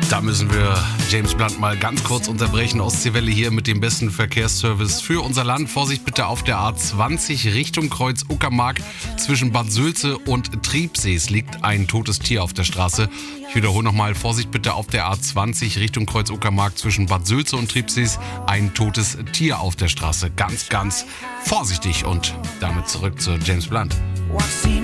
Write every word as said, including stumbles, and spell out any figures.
Da müssen wir James Blunt mal ganz kurz unterbrechen. Ostseewelle hier mit dem besten Verkehrsservice für unser Land. Vorsicht bitte auf der A zwanzig Richtung Kreuz Uckermark. Zwischen Bad Sülze und Triebsees liegt ein totes Tier auf der Straße. Ich wiederhole nochmal, Vorsicht bitte auf der A zwanzig Richtung Kreuz Uckermark. Zwischen Bad Sülze und Triebsees ein totes Tier auf der Straße. Ganz, ganz vorsichtig und damit zurück zu James Blunt.